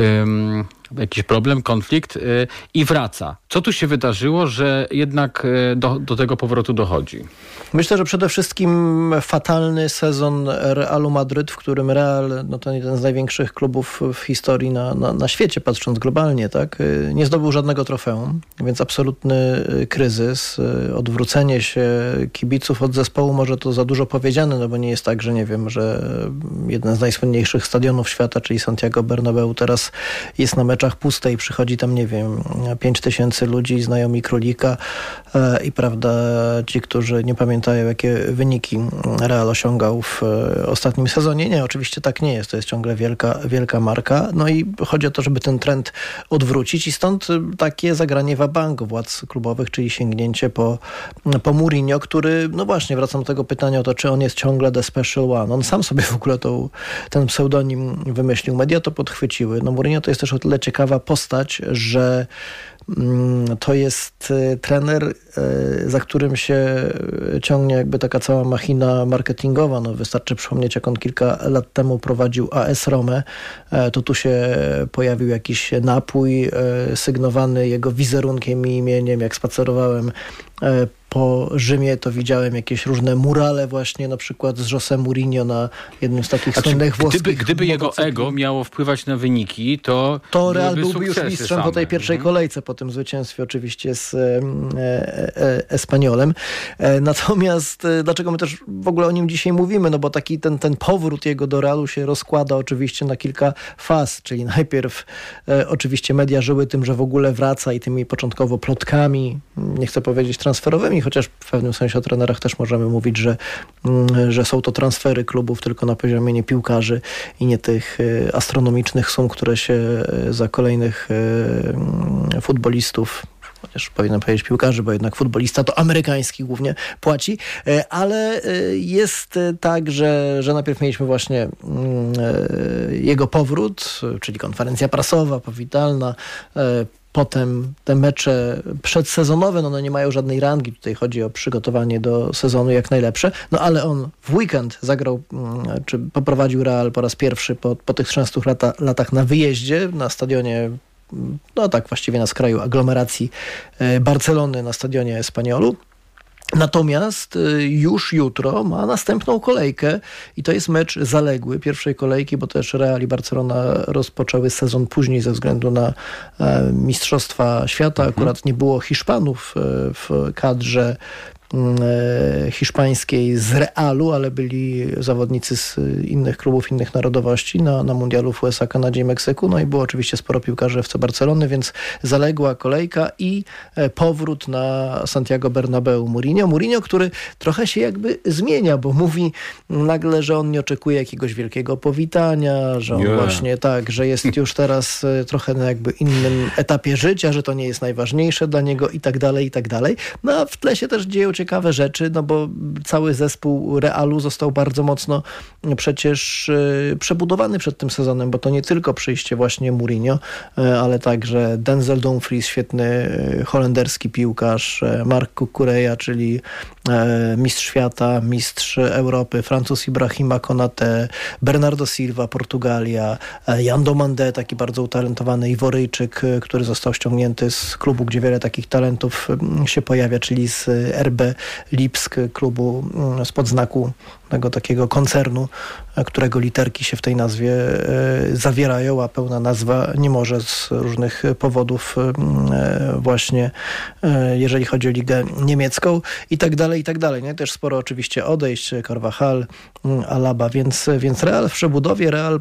Speaker 8: jakiś problem, konflikt i wraca. Co tu się wydarzyło, że jednak do tego powrotu dochodzi?
Speaker 15: Myślę, że przede wszystkim fatalny sezon Realu Madryt, w którym Real, no to jeden z największych klubów w historii na świecie, patrząc globalnie, tak, nie zdobył żadnego trofeum, więc absolutny kryzys, odwrócenie się kibiców od zespołu, może to za dużo powiedziane, no bo nie jest tak, że nie wiem, że jeden z najsłynniejszych stadionów świata, czyli Santiago Bernabeu, teraz jest na meczach puste i przychodzi tam, nie wiem, 5000 ludzi, znajomi królika i prawda, ci, którzy nie pamiętają, jakie wyniki Real osiągał w ostatnim sezonie. Nie, oczywiście tak nie jest. To jest ciągle wielka marka. No i chodzi o to, żeby ten trend odwrócić i stąd takie zagranie wabank władz klubowych, czyli sięgnięcie po Mourinho, który, no właśnie, wracam do tego pytania o to, czy on jest ciągle the special one. On sam sobie w ogóle ten pseudonim wymyślił. Media to podchwyciły. No Mourinho to jest też o tyle ciekawa postać, że to jest trener, za którym się ciągnie jakby taka cała machina marketingowa. No wystarczy przypomnieć, jak on kilka lat temu prowadził AS Romę, to tu się pojawił jakiś napój sygnowany jego wizerunkiem i imieniem. Jak spacerowałem po Rzymie, to widziałem jakieś różne murale właśnie, na przykład z José Mourinho na jednym z takich słynnych włoskich...
Speaker 8: Gdyby jego ego miało wpływać na wyniki, to
Speaker 15: Real byłby już mistrzem po tej pierwszej kolejce, po tym zwycięstwie oczywiście z Espaniolem. Natomiast dlaczego my też w ogóle o nim dzisiaj mówimy? No bo taki ten powrót jego do Realu się rozkłada oczywiście na kilka faz, czyli najpierw oczywiście media żyły tym, że w ogóle wraca i tymi początkowo plotkami, nie chcę powiedzieć transferowymi, chociaż w pewnym sensie o trenerach też możemy mówić, że są to transfery klubów tylko na poziomie nie piłkarzy i nie tych astronomicznych sum, które się za kolejnych futbolistów, chociaż powinienem powiedzieć piłkarzy, bo jednak futbolista to amerykański głównie płaci, ale jest tak, że najpierw mieliśmy właśnie jego powrót, czyli konferencja prasowa, powitalna, potem te mecze przedsezonowe, no nie mają żadnej rangi. Tutaj chodzi o przygotowanie do sezonu jak najlepsze. No ale on w weekend zagrał, czy poprowadził Real po raz pierwszy po tych 13 latach na wyjeździe, na stadionie, no tak właściwie na skraju aglomeracji Barcelony, na stadionie Espaniolu. Natomiast już jutro ma następną kolejkę i to jest mecz zaległy pierwszej kolejki, bo też Real i Barcelona rozpoczęły sezon później ze względu na Mistrzostwa Świata. Akurat nie było Hiszpanów w kadrze hiszpańskiej z Realu, ale byli zawodnicy z innych klubów, innych narodowości na mundialu w USA, Kanadzie i Meksyku. No i było oczywiście sporo piłkarzy FC Barcelony, więc zaległa kolejka i powrót na Santiago Bernabeu Mourinho, który trochę się jakby zmienia, bo mówi nagle, że on nie oczekuje jakiegoś wielkiego powitania, że on właśnie tak, że jest już teraz trochę na jakby innym etapie życia, że to nie jest najważniejsze dla niego i tak dalej, i tak dalej. No a w tle się też dzieją ciekawe rzeczy, no bo cały zespół Realu został bardzo mocno przecież przebudowany przed tym sezonem, bo to nie tylko przyjście właśnie Mourinho, ale także Denzel Dumfries, świetny holenderski piłkarz, Marc Cucurella, czyli mistrz świata, mistrz Europy, Francuz Ibrahima Konate, Bernardo Silva, Portugalia, Jan Domandé, taki bardzo utalentowany Iworyjczyk, który został ściągnięty z klubu, gdzie wiele takich talentów się pojawia, czyli z RB Lipsk, klubu spod znaku tego takiego koncernu, którego literki się w tej nazwie zawierają, a pełna nazwa nie może z różnych powodów właśnie, jeżeli chodzi o ligę niemiecką i tak dalej, i tak dalej. Nie? Też sporo oczywiście odejść, Carvajal, Alaba, więc Real w przebudowie, Real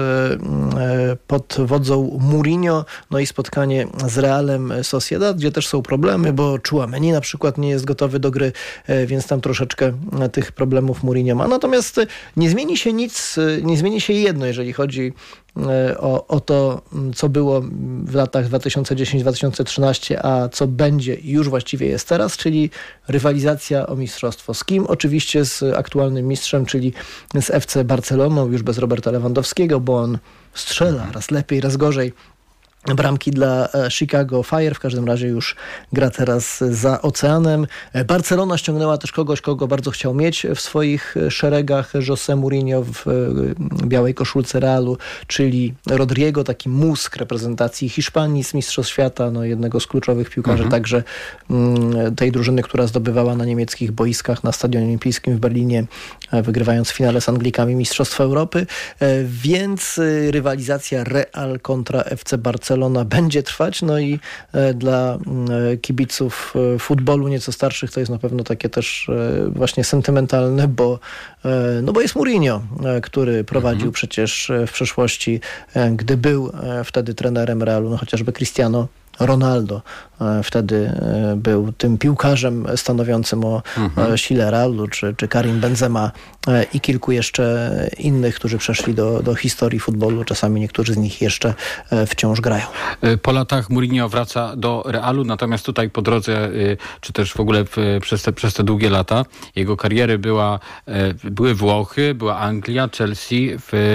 Speaker 15: pod wodzą Mourinho, no i spotkanie z Realem Sociedad, gdzie też są problemy, bo Tchouaméni na przykład nie jest gotowy do gry, więc tam troszeczkę tych problemów Mourinho ma. Natomiast nie zmieni się nic, nie zmieni się jedno, jeżeli chodzi o to, co było w latach 2010-2013, a co będzie i już właściwie jest teraz, czyli rywalizacja o mistrzostwo. Z kim? Oczywiście z aktualnym mistrzem, czyli z FC Barceloną, już bez Roberta Lewandowskiego, bo on strzela raz lepiej, raz gorzej bramki dla Chicago Fire. W każdym razie już gra teraz za oceanem. Barcelona ściągnęła też kogoś, kogo bardzo chciał mieć w swoich szeregach José Mourinho w białej koszulce Realu, czyli Rodrigo, taki mózg reprezentacji Hiszpanii z Mistrzostw Świata, no jednego z kluczowych piłkarzy także tej drużyny, która zdobywała na niemieckich boiskach na Stadionie Olimpijskim w Berlinie, wygrywając w finale z Anglikami Mistrzostwa Europy. Więc rywalizacja Real kontra FC Barcelona będzie trwać, no i dla kibiców futbolu nieco starszych to jest na pewno takie też właśnie sentymentalne, bo jest Mourinho, który prowadził przecież w przeszłości, gdy był wtedy trenerem Realu, no chociażby Cristiano Ronaldo wtedy był tym piłkarzem stanowiącym o sile Realu, czy Karim Benzema i kilku jeszcze innych, którzy przeszli do historii futbolu. Czasami niektórzy z nich jeszcze wciąż grają.
Speaker 8: Po latach wraca do Realu, natomiast tutaj po drodze, czy też w ogóle przez te długie lata jego kariery były Włochy, była Anglia, Chelsea,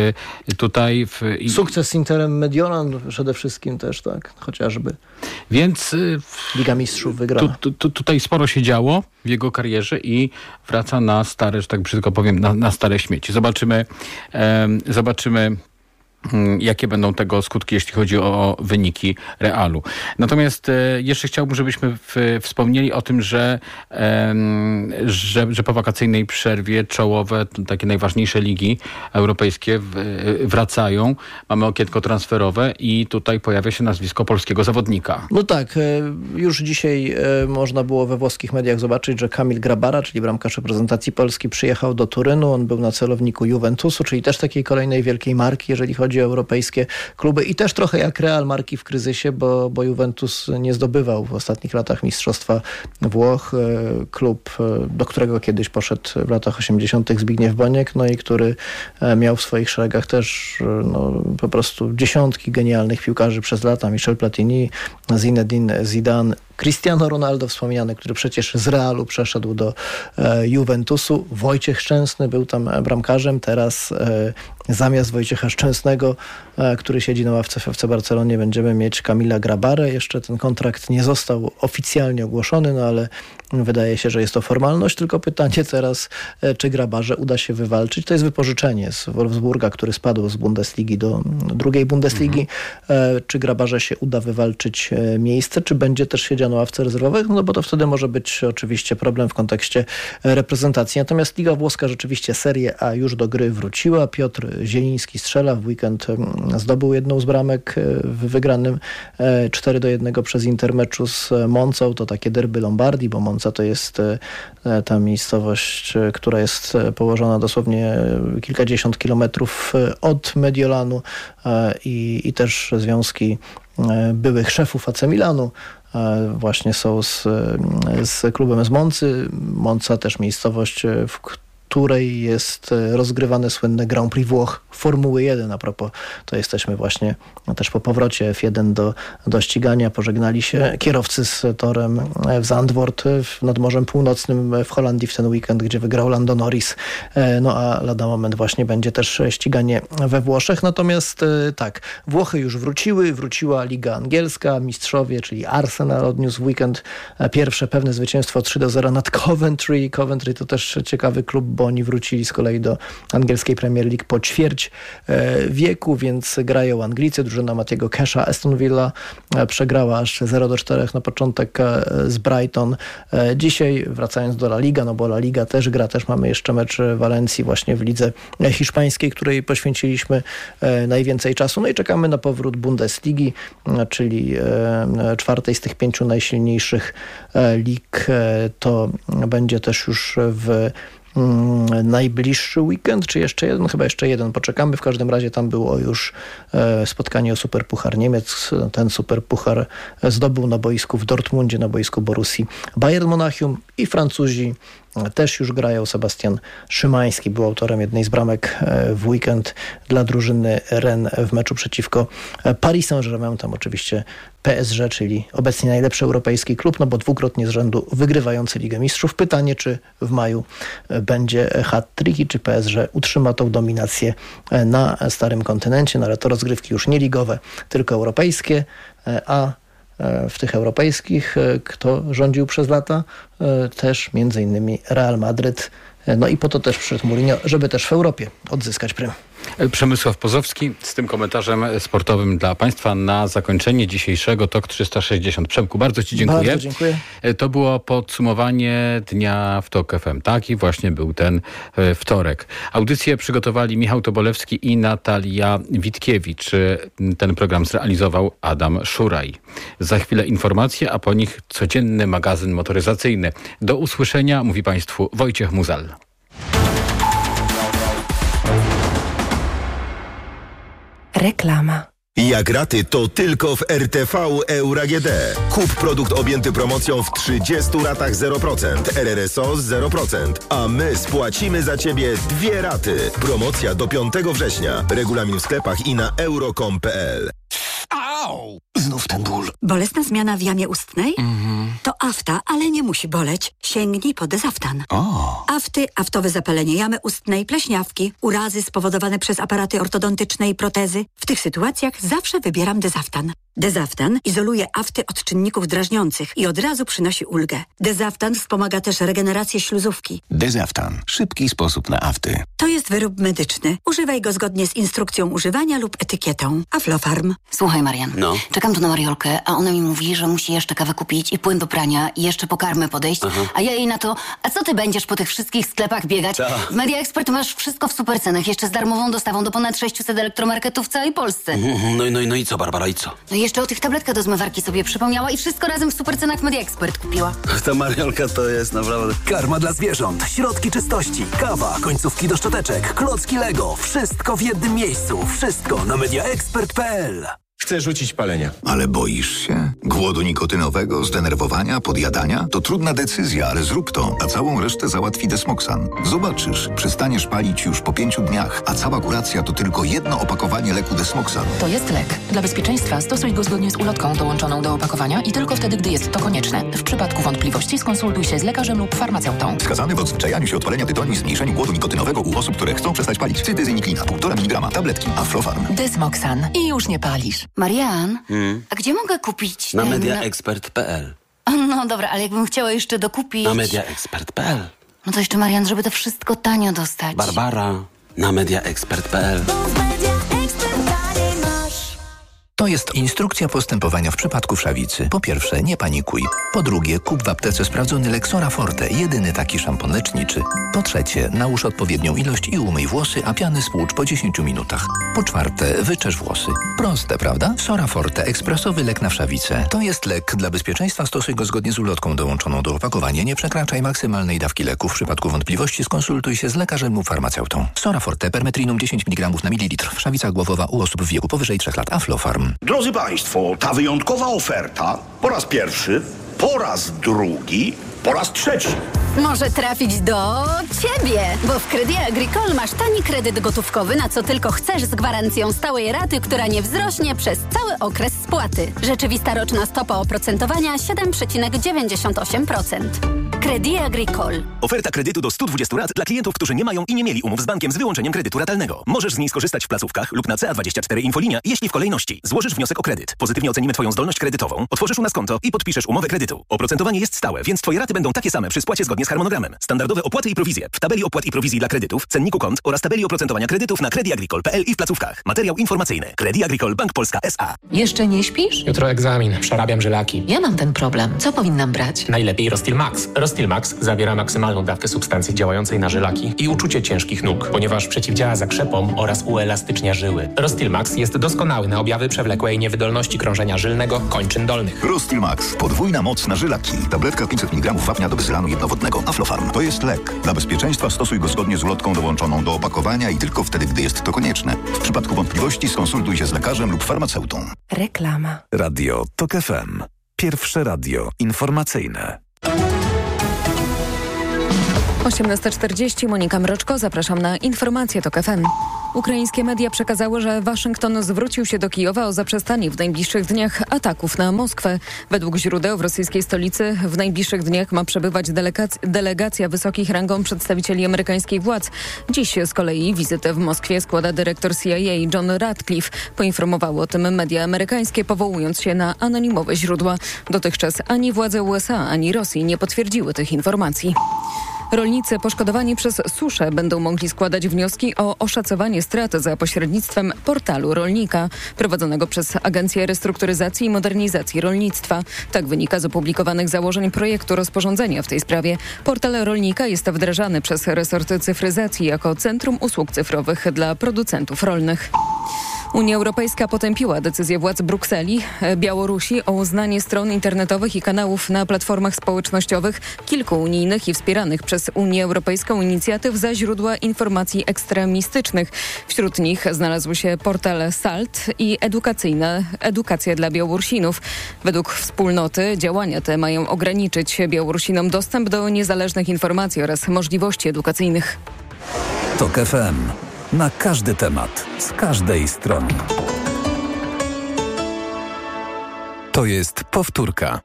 Speaker 15: sukces z Interem Mediolan przede wszystkim też, tak, chociażby.
Speaker 8: Więc
Speaker 15: Liga Mistrzów wygrała.
Speaker 8: Tutaj sporo się działo w jego karierze i wraca na stare, że tak brzydko powiem, na stare śmieci. Zobaczymy, jakie będą tego skutki, jeśli chodzi o wyniki Realu. Natomiast jeszcze chciałbym, żebyśmy wspomnieli o tym, że po wakacyjnej przerwie czołowe, takie najważniejsze ligi europejskie wracają. Mamy okienko transferowe i tutaj pojawia się nazwisko polskiego zawodnika.
Speaker 15: No tak, już dzisiaj można było we włoskich mediach zobaczyć, że Kamil Grabara, czyli bramkarz reprezentacji Polski, przyjechał do Turynu. On był na celowniku Juventusu, czyli też takiej kolejnej wielkiej marki, jeżeli chodzi o europejskie kluby i też trochę jak Real marki w kryzysie, bo Juventus nie zdobywał w ostatnich latach mistrzostwa Włoch. Klub, do którego kiedyś poszedł w latach 80. Zbigniew Boniek, no i który miał w swoich szeregach też po prostu dziesiątki genialnych piłkarzy przez lata. Michel Platini, Zinedine Zidane, Cristiano Ronaldo wspomniany, który przecież z Realu przeszedł do Juventusu. Wojciech Szczęsny był tam bramkarzem. Teraz zamiast Wojciecha Szczęsnego, który siedzi na ławce w FC Barcelonie, będziemy mieć Kamila Grabarę. Jeszcze ten kontrakt nie został oficjalnie ogłoszony, no ale wydaje się, że jest to formalność. Tylko pytanie teraz, czy Grabarze uda się wywalczyć. To jest wypożyczenie z Wolfsburga, który spadł z Bundesligi do drugiej Bundesligi. Czy Grabarze się uda wywalczyć miejsce, czy będzie też siedziano na ławce rezerwowych, no bo to wtedy może być oczywiście problem w kontekście reprezentacji. Natomiast Liga Włoska rzeczywiście Serie A już do gry wróciła. Piotr Zieliński strzela. W weekend zdobył jedną z bramek w wygranym 4-1 przez Inter meczu z Moncą. To takie derby Lombardii, bo Monza to jest ta miejscowość, która jest położona dosłownie kilkadziesiąt kilometrów od Mediolanu i też związki byłych szefów AC Milanu właśnie są z klubem z Moncy. Monza też miejscowość, w której jest rozgrywane słynne Grand Prix Włoch Formuły 1. A propos, to jesteśmy właśnie też po powrocie F1 do ścigania. Pożegnali się kierowcy z torem w Zandvoort nad Morzem Północnym w Holandii w ten weekend, gdzie wygrał Lando Norris. No a lada moment właśnie będzie też ściganie we Włoszech. Natomiast tak, Włochy już wróciła Liga Angielska, mistrzowie, czyli Arsenal odniósł w weekend pierwsze pewne zwycięstwo 3-0 nad Coventry. Coventry to też ciekawy klub, bo oni wrócili z kolei do angielskiej Premier League po ćwierć wieku, więc grają Anglicy. Drużyna Mattiego Casha Aston Villa przegrała aż 0-4 na początek z Brighton. Dzisiaj wracając do La Liga, no bo La Liga też gra, też mamy jeszcze mecz Walencji właśnie w lidze hiszpańskiej, której poświęciliśmy najwięcej czasu. No i czekamy na powrót Bundesligi, czyli czwartej z tych 5 najsilniejszych lig. To będzie też już w najbliższy weekend, czy jeszcze jeden? Chyba jeszcze jeden. Poczekamy. W każdym razie tam było już spotkanie o Superpuchar Niemiec. Ten Superpuchar zdobył na boisku w Dortmundzie, na boisku Borussii Bayern Monachium i Francuzi też już grają. Sebastian Szymański był autorem jednej z bramek w weekend dla drużyny Rennes w meczu przeciwko Paris Saint-Germain. Tam oczywiście PSG, czyli obecnie najlepszy europejski klub, no bo dwukrotnie z rzędu wygrywający Ligę Mistrzów. Pytanie, czy w maju będzie hat-trick i czy PSG utrzyma tą dominację na starym kontynencie, no ale to rozgrywki już nie ligowe, tylko europejskie, a w tych europejskich kto rządził przez lata? Też między innymi Real Madryt. No i po to też przyszedł Mourinho, żeby też w Europie odzyskać prym.
Speaker 8: Przemysław Pozowski z tym komentarzem sportowym dla Państwa na zakończenie dzisiejszego TOK 360. Przemku, bardzo Ci dziękuję.
Speaker 15: Bardzo dziękuję.
Speaker 8: To było podsumowanie dnia w TOK FM. Taki właśnie był ten wtorek. Audycję przygotowali Michał Tobolewski i Natalia Witkiewicz. Ten program zrealizował Adam Szuraj. Za chwilę informacje, a po nich codzienny magazyn motoryzacyjny. Do usłyszenia, mówi Państwu Wojciech Muzal.
Speaker 5: Reklama.
Speaker 6: Jak raty, to tylko w RTV Euro AGD. Kup produkt objęty promocją w 30 ratach 0%, RRSO 0%, a my spłacimy za Ciebie 2 raty. Promocja do 5 września. Regulamin w sklepach i na euro.com.pl.
Speaker 1: Au! Znów ten ból.
Speaker 2: Bolesna zmiana w jamie ustnej? To afta, ale nie musi boleć. Sięgnij po Dezaftan. Afty, aftowe zapalenie jamy ustnej, pleśniawki, urazy spowodowane przez aparaty ortodontyczne i protezy. W tych sytuacjach zawsze wybieram Dezaftan. Dezaftan izoluje afty od czynników drażniących i od razu przynosi ulgę. Dezaftan wspomaga też regenerację śluzówki.
Speaker 10: Dezaftan. Szybki sposób na afty.
Speaker 2: To jest wyrób medyczny. Używaj go zgodnie z instrukcją używania lub etykietą. Aflofarm.
Speaker 11: Słuchaj, Marian.
Speaker 10: No?
Speaker 11: Czekam tu na Mariolkę, a ona mi mówi, że musi jeszcze kawę kupić i płyn do prania i jeszcze po karmę podejść. A ja jej na to, a co ty będziesz po tych wszystkich sklepach biegać? W Media Expert masz wszystko w super cenach, jeszcze z darmową dostawą do ponad 600 elektromarketów w całej Polsce.
Speaker 10: No i co, Barbara, i co?
Speaker 11: No i jeszcze o tych tabletkach do zmywarki sobie przypomniała i wszystko razem w super cenach Media Expert kupiła.
Speaker 10: Ta Mariolka to jest naprawdę...
Speaker 25: Karma dla zwierząt, środki czystości, kawa, końcówki do szczoteczek, klocki Lego. Wszystko w jednym miejscu. Wszystko na mediaexpert.pl.
Speaker 10: Chcę rzucić palenia.
Speaker 26: Ale boisz się? Głodu nikotynowego, zdenerwowania, podjadania? To trudna decyzja, ale zrób to, a całą resztę załatwi Desmoxan. Zobaczysz, przestaniesz palić już po 5 dniach, a cała kuracja to tylko jedno opakowanie leku Desmoxan.
Speaker 5: To jest lek. Dla bezpieczeństwa stosuj go zgodnie z ulotką dołączoną do opakowania i tylko wtedy, gdy jest to konieczne. W przypadku wątpliwości skonsultuj się z lekarzem lub farmaceutą.
Speaker 26: Wskazany w odzwyczajaniu się od palenia tytoniu i zmniejszeniu głodu nikotynowego u osób, które chcą przestać palić. Cytyzyniklina, 1,5 mg, tabletki, Aflofarm.
Speaker 5: Desmoxan. I już nie palisz.
Speaker 11: Marian, a gdzie mogę kupić
Speaker 10: Na mediaexpert.pl.
Speaker 11: No dobra, ale jakbym chciała jeszcze dokupić...
Speaker 10: Na mediaexpert.pl.
Speaker 11: No to jeszcze, Marian, żeby to wszystko tanio dostać.
Speaker 10: Barbara, na mediaexpert.pl.
Speaker 12: To jest instrukcja postępowania w przypadku wszawicy. Po pierwsze, nie panikuj. Po drugie, kup w aptece sprawdzony lek Sora Forte, jedyny taki szampon leczniczy. Po trzecie, nałóż odpowiednią ilość i umyj włosy, a piany spłucz po 10 minutach. Po czwarte, wyczesz włosy. Proste, prawda? Sora Forte, ekspresowy lek na wszawicę. To jest lek. Dla bezpieczeństwa stosuj go zgodnie z ulotką dołączoną do opakowania. Nie przekraczaj maksymalnej dawki leku. W przypadku wątpliwości skonsultuj się z lekarzem lub farmaceutą. Sora Forte, permetrinum 10 mg na mililitr. Wszawica głowowa u osób w wieku powyżej 3 lat. Aflofarm.
Speaker 1: Drodzy Państwo, ta wyjątkowa oferta po raz pierwszy, po raz drugi, po raz trzeci.
Speaker 13: Może trafić do Ciebie, bo w Crédit Agricole masz tani kredyt gotówkowy, na co tylko chcesz, z gwarancją stałej raty, która nie wzrośnie przez cały okres spłaty. Rzeczywista roczna stopa oprocentowania 7,98%. Crédit Agricole.
Speaker 14: Oferta kredytu do 120 rat dla klientów, którzy nie mają i nie mieli umów z bankiem z wyłączeniem kredytu ratalnego. Możesz z niej skorzystać w placówkach lub na CA24 Infolinia, jeśli w kolejności złożysz wniosek o kredyt. Pozytywnie ocenimy Twoją zdolność kredytową, otworzysz u nas konto i podpiszesz umowę kredytu. Oprocentowanie jest stałe, więc Twoje raty będą takie same przy spłacie zgodnie z harmonogramem. Standardowe opłaty i prowizje w tabeli opłat i prowizji dla kredytów, cenniku kont oraz tabeli oprocentowania kredytów na crediagricole.pl i w placówkach. Materiał informacyjny. Crédit Agricole Bank Polska S.A.
Speaker 16: Jeszcze nie śpisz?
Speaker 18: Jutro egzamin. Przerabiam żylaki.
Speaker 16: Ja mam ten problem. Co powinnam brać?
Speaker 18: Najlepiej Rostil Max. Rostil Max zawiera maksymalną dawkę substancji działającej na żylaki i uczucie ciężkich nóg, ponieważ przeciwdziała zakrzepom oraz uelastycznia żyły. Rostil Max jest doskonały na objawy przewlekłej niewydolności krążenia żylnego kończyn dolnych.
Speaker 26: Rostil Max. Podwójna moc na żylaki. Tabletka 500 mg wapnia do bezylanu jednowodnego. Aflofarm. To jest lek. Dla bezpieczeństwa stosuj go zgodnie z ulotką dołączoną do opakowania i tylko wtedy, gdy jest to konieczne. W przypadku wątpliwości skonsultuj się z lekarzem lub farmaceutą.
Speaker 9: Reklama.
Speaker 7: Radio TOK FM. Pierwsze radio informacyjne.
Speaker 19: 18:40, Monika Mroczko, zapraszam na informacje TOK FM. Ukraińskie media przekazały, że Waszyngton zwrócił się do Kijowa o zaprzestanie w najbliższych dniach ataków na Moskwę. Według źródeł w rosyjskiej stolicy w najbliższych dniach ma przebywać delegacja wysokich rangą przedstawicieli amerykańskich władz. Dziś z kolei wizytę w Moskwie składa dyrektor CIA John Ratcliffe. Poinformowały o tym media amerykańskie, powołując się na anonimowe źródła. Dotychczas ani władze USA, ani Rosji nie potwierdziły tych informacji. Rolnicy poszkodowani przez suszę będą mogli składać wnioski o oszacowanie strat za pośrednictwem portalu rolnika prowadzonego przez Agencję Restrukturyzacji i Modernizacji Rolnictwa. Tak wynika z opublikowanych założeń projektu rozporządzenia w tej sprawie. Portal rolnika jest wdrażany przez resort cyfryzacji jako centrum usług cyfrowych dla producentów rolnych. Unia Europejska potępiła decyzję władz Brukseli, Białorusi o uznanie stron internetowych i kanałów na platformach społecznościowych kilku unijnych i wspieranych przez Unię Europejską inicjatyw za źródła informacji ekstremistycznych. Wśród nich znalazł się portal SALT i Edukacja dla Białorusinów. Według wspólnoty działania te mają ograniczyć Białorusinom dostęp do niezależnych informacji oraz możliwości edukacyjnych.
Speaker 7: TOK FM. Na każdy temat, z każdej strony. To jest powtórka.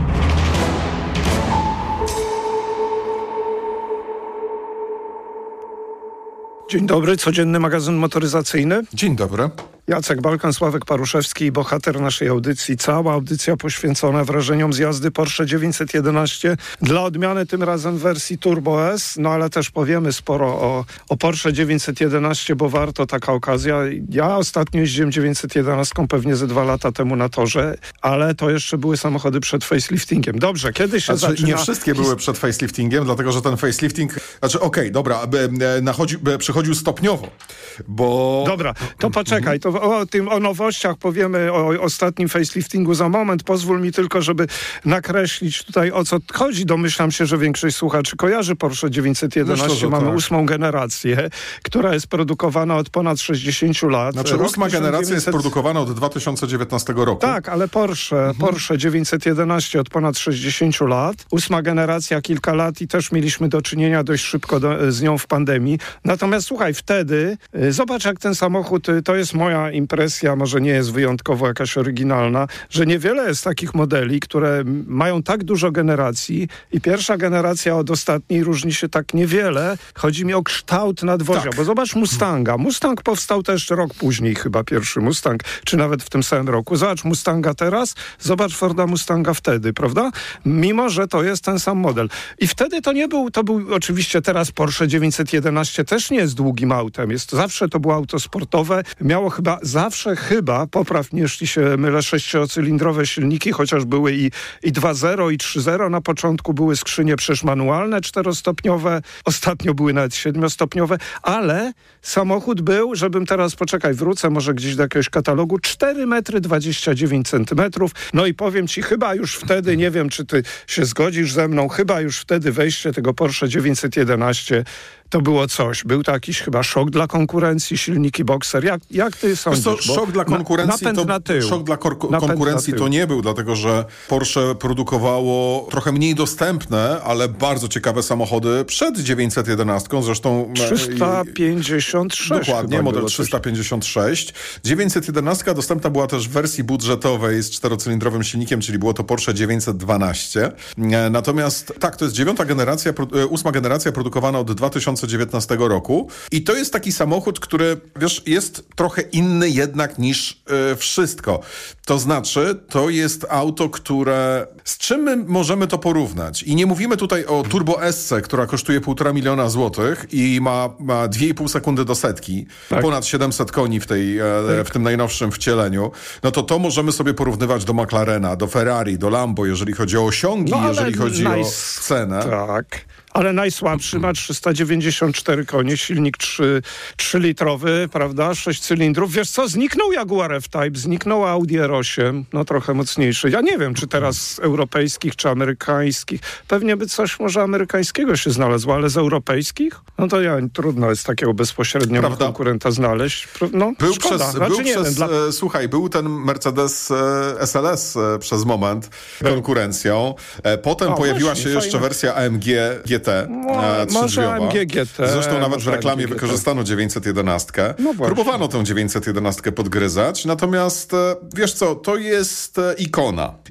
Speaker 27: Dzień dobry, codzienny magazyn motoryzacyjny.
Speaker 28: Dzień dobry.
Speaker 27: Jacek Balkan, Sławek Paruszewski i bohater naszej audycji. Cała audycja poświęcona wrażeniom z jazdy Porsche 911. Dla odmiany tym razem w wersji Turbo S, no ale też powiemy sporo o Porsche 911, bo warto taka okazja. Ja ostatnio jeździłem 911 pewnie ze 2 lata temu na torze, ale to jeszcze były samochody przed faceliftingiem. Dobrze, kiedy się zaczyna...
Speaker 28: Nie wszystkie były przed faceliftingiem, dlatego że ten facelifting... przychodził stopniowo, bo...
Speaker 27: Dobra, to poczekaj, to o nowościach powiemy, o ostatnim faceliftingu za moment. Pozwól mi tylko, żeby nakreślić tutaj, o co chodzi. Domyślam się, że większość słuchaczy kojarzy Porsche 911. Myślę, mamy tak. 8. generację, która jest produkowana od ponad 60 lat.
Speaker 28: Znaczy 8. generacja jest produkowana od 2019 roku.
Speaker 27: Tak, ale Porsche 911 od ponad 60 lat. 8. generacja kilka lat i też mieliśmy do czynienia dość szybko z nią w pandemii. Natomiast słuchaj, wtedy, zobacz jak ten samochód, to jest moja impresja, może nie jest wyjątkowo jakaś oryginalna, że niewiele jest takich modeli, które mają tak dużo generacji i pierwsza generacja od ostatniej różni się tak niewiele. Chodzi mi o kształt nadwozia, bo zobacz Mustanga. Mustang powstał też rok później, chyba pierwszy Mustang, czy nawet w tym samym roku. Zobacz Mustanga teraz, zobacz Forda Mustanga wtedy, prawda? Mimo, że to jest ten sam model. I wtedy to był oczywiście teraz Porsche 911 też nie jest długim autem. Zawsze to było auto sportowe. Miało chyba zawsze chyba, popraw mnie, jeśli się mylę, 6-cylindrowe silniki, chociaż były i 2.0 i 3.0. Na początku były skrzynie przecież manualne 4-stopniowe, ostatnio były nawet 7-stopniowe, ale samochód był, żebym teraz, wrócę może gdzieś do jakiegoś katalogu, 4,29 m. No i powiem ci, chyba już wtedy, nie wiem, czy ty się zgodzisz ze mną, chyba już wtedy wejście tego Porsche 911 to było coś. Był to jakiś chyba szok dla konkurencji, silniki Boxer. Jak ty sądzisz?
Speaker 28: Szok dla konkurencji, to nie był, dlatego że Porsche produkowało trochę mniej dostępne, ale bardzo ciekawe samochody przed 911. Zresztą
Speaker 27: 356.
Speaker 28: Dokładnie, model 356. 911 dostępna była też w wersji budżetowej z 4-cylindrowym silnikiem, czyli było to Porsche 912. Natomiast tak, to jest 8 generacja produkowana od 2019 roku i to jest taki samochód, który, wiesz, jest trochę inny jednak niż wszystko. To znaczy, to jest auto, które... Z czym my możemy to porównać? I nie mówimy tutaj o Turbo S-ce, która kosztuje 1,5 miliona złotych i ma 2,5 sekundy do setki. Tak. Ponad 700 koni w tym najnowszym wcieleniu. No to możemy sobie porównywać do McLarena, do Ferrari, do Lambo, jeżeli chodzi o osiągi, jeżeli chodzi o cenę.
Speaker 27: Tak. Ale najsłabszy ma 394 konie, silnik 3-litrowy, prawda, 6 cylindrów. Wiesz co, zniknął Jaguar F-Type, zniknął Audi R8, no trochę mocniejszy. Ja nie wiem, czy teraz z europejskich, czy amerykańskich. Pewnie by coś może amerykańskiego się znalazło, ale z europejskich? No to trudno jest takiego bezpośredniego konkurenta znaleźć. No, szkoda.
Speaker 28: Słuchaj, był ten Mercedes SLS przez moment konkurencją. Potem pojawiła się jeszcze wersja AMG GT.
Speaker 27: Może AMG GT.
Speaker 28: Zresztą nawet w reklamie wykorzystano 911. No próbowano tę 911 podgryzać, natomiast wiesz co, to jest ikona.